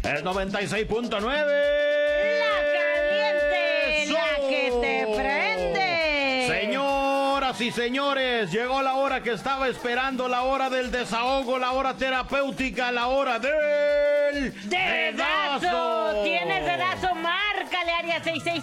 Es 96.9. La caliente, la que te prende. Señoras y señores, llegó la hora que estaba esperando, la hora del desahogo, la hora terapéutica, la hora del ¡dedazo! ¿Tienes dedazo? Márcale, área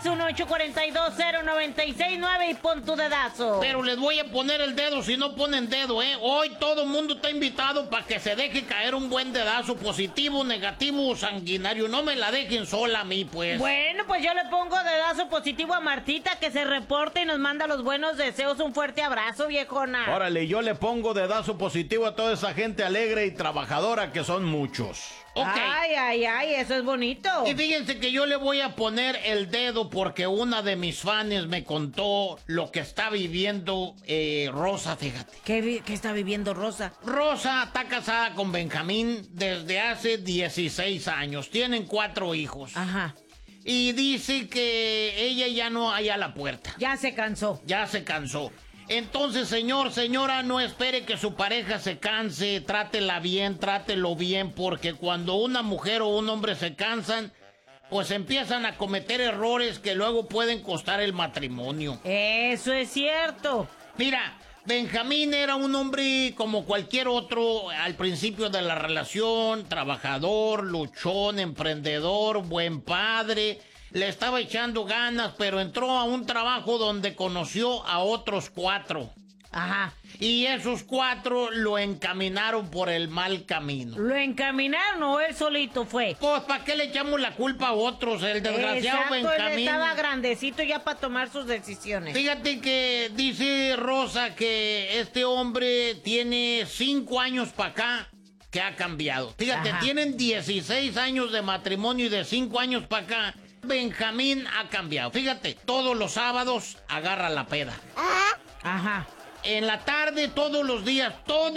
661-842-0969 y pon tu dedazo. Pero les voy a poner el dedo si no ponen dedo, ¿eh? Hoy todo el mundo está invitado para que se deje caer un buen dedazo, positivo, negativo, sanguinario. No me la dejen sola a mí, pues. Bueno, pues yo le pongo dedazo positivo a Martita, que se reporte y nos manda los buenos deseos. Un fuerte abrazo, viejona. Órale, yo le pongo dedazo positivo a toda esa gente alegre y trabajadora, que son muchos. Okay. Ay, eso es bonito. Y fíjense que yo le voy a poner el dedo porque una de mis fans me contó lo que está viviendo Rosa, fíjate. ¿Qué está viviendo Rosa? Rosa está casada con Benjamín desde hace 16 años. Tienen 4 hijos. Ajá. Y dice que ella ya no hay a la puerta. Ya se cansó. Ya se cansó. Entonces, señora, no espere que su pareja se canse, trátelo bien, porque cuando una mujer o un hombre se cansan, pues empiezan a cometer errores que luego pueden costar el matrimonio. Eso es cierto. Mira, Benjamín era un hombre como cualquier otro al principio de la relación, trabajador, luchón, emprendedor, buen padre. Le estaba echando ganas, pero entró a un trabajo donde conoció a otros 4. Ajá. Y esos 4 lo encaminaron por el mal camino. ¿Lo encaminaron o él solito fue? Pues, ¿para qué le echamos la culpa a otros? El desgraciado Exacto, Benjamín. él estaba grandecito ya para tomar sus decisiones. Fíjate que dice Rosa que este hombre tiene 5 años para acá que ha cambiado. Fíjate, Ajá. Tienen 16 años de matrimonio y de 5 años para acá Benjamín ha cambiado. Fíjate, todos los sábados agarra la peda. Ajá. En la tarde, todos los días,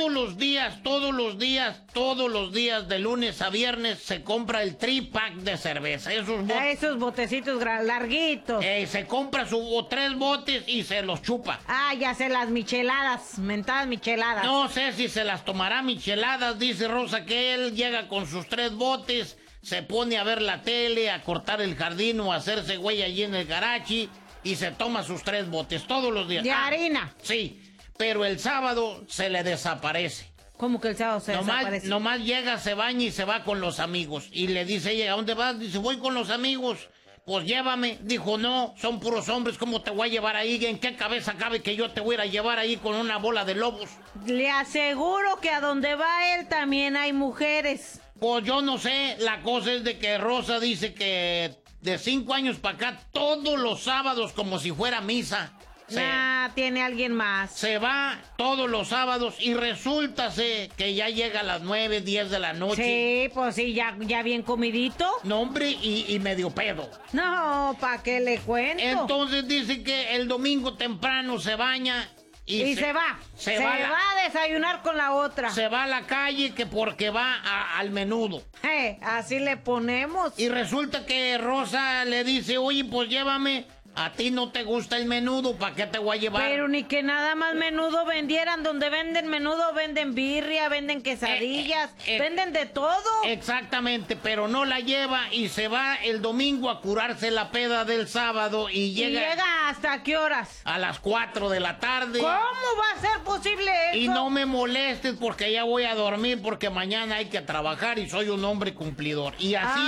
de lunes a viernes, se compra el 3-pack de cerveza. Esos botecitos larguitos. Se compra 3 botes y se los chupa. Ya sé, las micheladas, mentadas micheladas. No sé si se las tomará micheladas, dice Rosa, que él llega con sus 3 botes, se pone a ver la tele, a cortar el jardín o a hacerse güey allí en el garachi y se toma sus 3 botes todos los días. ¿De harina? Sí. Pero el sábado se le desaparece. ¿Cómo que el sábado se desaparece? Nomás llega, se baña y se va con los amigos. Y le dice ella, ¿a dónde vas? Dice, voy con los amigos. Pues llévame. Dijo, no, son puros hombres, ¿cómo te voy a llevar ahí? ¿En qué cabeza cabe que yo te voy a llevar ahí con una bola de lobos? Le aseguro que a donde va él también hay mujeres. Pues yo no sé, la cosa es de que Rosa dice que de 5 años para acá, todos los sábados como si fuera misa. Tiene alguien más. Se va todos los sábados y resultase que ya llega a las 9, 10 de la noche. Sí, pues sí, ya bien comidito. No, hombre, y medio pedo. No, ¿para qué le cuento? Entonces dice que el domingo temprano se baña y se va. Se va a desayunar con la otra. Se va a la calle que porque va al menudo. Así le ponemos. Y resulta que Rosa le dice, oye, pues llévame. A ti no te gusta el menudo, ¿para qué te voy a llevar? Pero ni que nada más menudo vendieran. Donde venden menudo, venden birria, venden quesadillas, venden de todo. Exactamente, pero no la lleva y se va el domingo a curarse la peda del sábado y llega... ¿Y llega hasta qué horas? A las 4 de la tarde. ¿Cómo va a ser posible eso? Y no me molestes porque ya voy a dormir porque mañana hay que trabajar y soy un hombre cumplidor. Y así...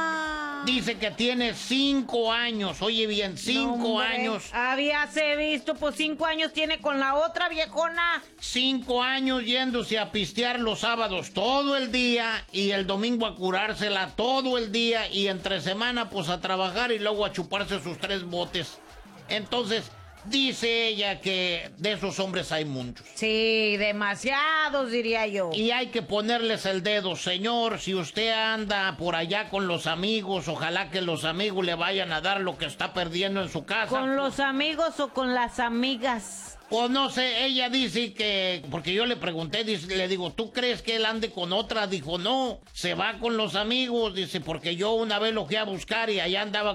Dice que tiene 5 años, oye bien, 5 años. Habíase visto, pues 5 años tiene con la otra viejona. 5 años yéndose a pistear los sábados todo el día y el domingo a curársela todo el día y entre semana pues a trabajar y luego a chuparse sus 3 botes. Entonces... dice ella que de esos hombres hay muchos. Sí, demasiados, diría yo. Y hay que ponerles el dedo, señor, si usted anda por allá con los amigos, ojalá que los amigos le vayan a dar lo que está perdiendo en su casa. ¿Con los amigos o con las amigas? Pues no sé, ella dice que, porque yo le pregunté, le digo, ¿tú crees que él ande con otra? Dijo, no, se va con los amigos, dice, porque yo una vez lo fui a buscar y allá andaba